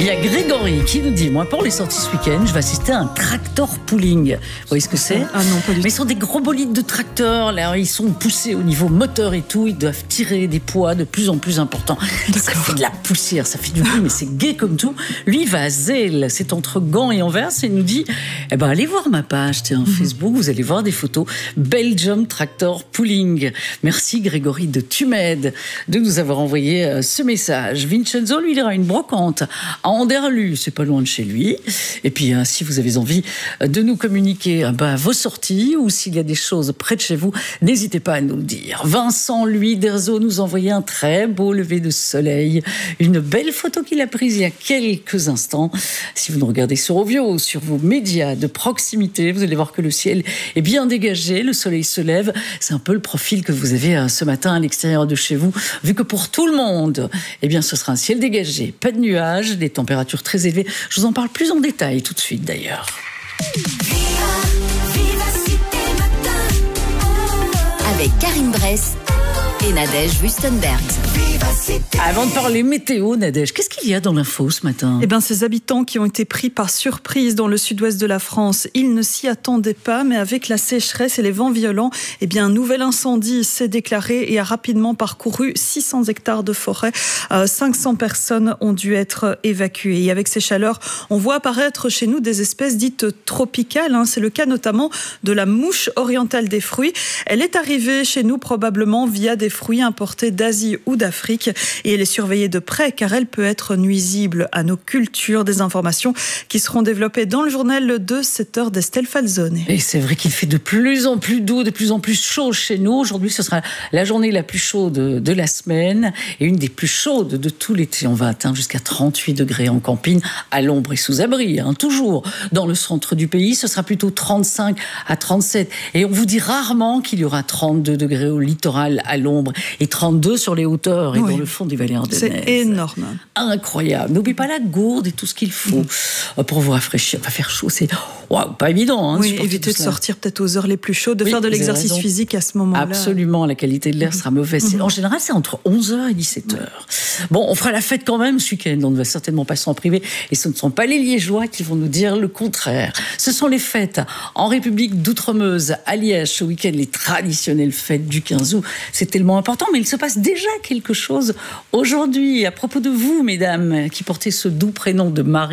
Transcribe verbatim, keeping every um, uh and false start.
Il y a Grégory qui nous dit, moi pour les sorties ce week-end, je vais assister à un tractor pooling. Vous voyez ce que c'est? Ah non, pas du tout. Mais ce sont des gros bolides de tracteurs, là, ils sont poussés au niveau moteur et tout, ils doivent tirer des poids de plus en plus importants. Ça fait de la poussière, ça fait du bruit, mais c'est gai comme tout. Lui, il va à Zeel, c'est entre Gand et Anvers, et il nous dit, eh ben, allez voir ma page, tiens, mm-hmm. Facebook, vous allez voir des photos. Belgium Tractor Pooling. Merci Grégory de Tumed de nous avoir envoyé euh, ce message. Vincenzo, lui, il ira à une brocante à Anderlu, c'est pas loin de chez lui. Et puis, hein, si vous avez envie de nous communiquer ben, vos sorties ou s'il y a des choses près de chez vous, n'hésitez pas à nous le dire. Vincent, lui, d'Erzo, nous envoyait un très beau lever de soleil. Une belle photo qu'il a prise il y a quelques instants. Si vous nous regardez sur Ovio, sur vos médias de proximité, vous allez voir que le ciel est bien dégagé, le soleil se lève. C'est un peu le profil que vous avez ce matin à l'extérieur de chez vous. Vu que pour tout le monde, eh bien, ce sera un ciel dégagé, pas de nuages, des températures très élevées. Je vous en parle plus en détail tout de suite d'ailleurs. Avec Karine Bress et Nadège Wüstenberg. Avant de parler météo, Nadège, qu'est-ce qu'il y a dans l'info ce matin? Eh bien, ces habitants qui ont été pris par surprise dans le sud-ouest de la France, ils ne s'y attendaient pas, mais avec la sécheresse et les vents violents, eh bien, un nouvel incendie s'est déclaré et a rapidement parcouru six cents hectares de forêt. Euh, cinq cents personnes ont dû être évacuées. Et avec ces chaleurs, on voit apparaître chez nous des espèces dites tropicales. Hein. C'est le cas notamment de la mouche orientale des fruits. Elle est arrivée chez nous probablement via des fruits importés d'Asie ou d'Afrique. Et elle est surveillée de près car elle peut être nuisible à nos cultures. Des informations qui seront développées dans le journal de sept heures d'Estelle Falzone. Et c'est vrai qu'il fait de plus en plus doux, de plus en plus chaud chez nous. Aujourd'hui, ce sera la journée la plus chaude de la semaine et une des plus chaudes de tout l'été. On va atteindre jusqu'à trente-huit degrés en camping, à l'ombre et sous abri. Hein. Toujours dans le centre du pays, ce sera plutôt trente-cinq à trente-sept. Et on vous dit rarement qu'il y aura trente-deux degrés au littoral, à l'ombre, et trente-deux sur les hauteurs et oui. Dans le fond du Valais ardennaises. C'est énorme. Incroyable. N'oubliez pas la gourde et tout ce qu'il faut mmh. pour vous rafraîchir. Va faire chaud, c'est wow, pas évident. Hein, oui, éviter de sortir peut-être aux heures les plus chaudes, de oui, faire de l'exercice physique à ce moment-là. Absolument, la qualité de l'air mmh. sera mauvaise. Mmh. En général, c'est entre onze heures et dix-sept heures. Mmh. Bon, on fera la fête quand même ce week-end. On ne va certainement pas s'en priver. Et ce ne sont pas les Liégeois qui vont nous dire le contraire. Ce sont les fêtes en République d'Outremeuse, à Liège, ce week-end, les traditionnelles fêtes du quinze août. C'est tellement important, mais il se passe déjà quelque chose aujourd'hui à propos de vous, mesdames, qui portez ce doux prénom de Marie.